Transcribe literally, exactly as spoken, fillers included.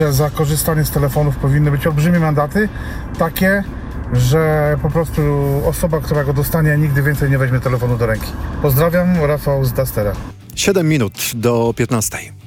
Za korzystanie z telefonów powinny być olbrzymie mandaty, takie, że po prostu osoba, która go dostanie, nigdy więcej nie weźmie telefonu do ręki. Pozdrawiam, Rafał z Dastera. siedem minut do piętnastej.